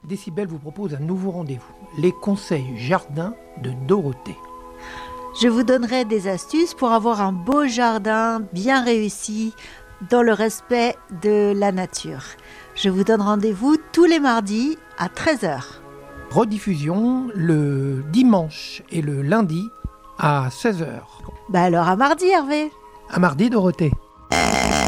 Décibel vous propose un nouveau rendez-vous, les conseils jardin de Dorothée. Je vous donnerai des astuces pour avoir un beau jardin bien réussi dans le respect de la nature. Je vous donne rendez-vous tous les mardis à 13h. Rediffusion le dimanche et le lundi à 16h. Alors à mardi Hervé. À mardi Dorothée.